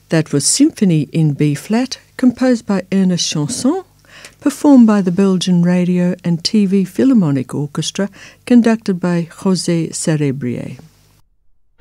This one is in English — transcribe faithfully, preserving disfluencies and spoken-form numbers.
That was Symphony in B-flat, composed by Ernest Chansson, performed by the Belgian Radio and T V Philharmonic Orchestra, conducted by José Cerebrier.